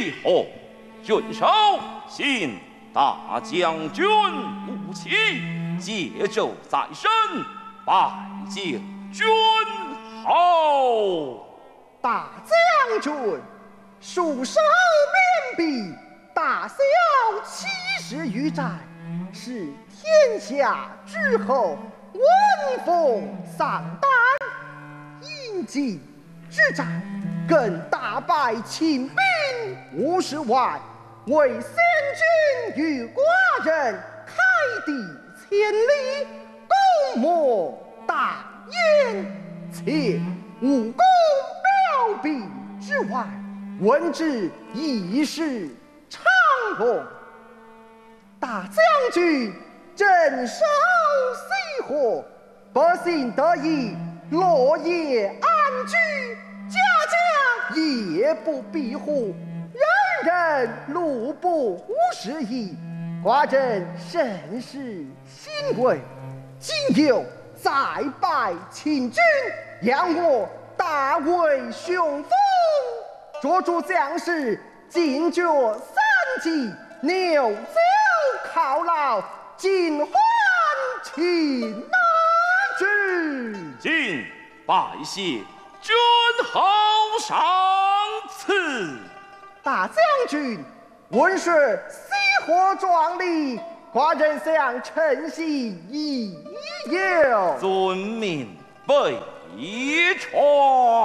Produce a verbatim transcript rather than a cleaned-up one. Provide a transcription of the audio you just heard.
以后，郡守信大将军武器，借酒在身，拜见君侯。 大将军，束手面壁，大小七十余载，是天下之后，闻风丧胆。应急之战，更大败秦兵五十万，为先君与寡人开地千里，功莫大焉。且武功表壁之外，闻之亦是长龙。大将军镇守西河，百姓得以乐业安居，家家夜不闭户，人人路不无食矣。寡人甚是欣慰。今有再拜秦军，让我大为雄风，捉住将士，进爵三级，牛酒犒劳，尽欢情乃至。 今拜谢君侯赏赐。 大将军，闻说西河壮丽，寡人想趁机一游。 遵命备传。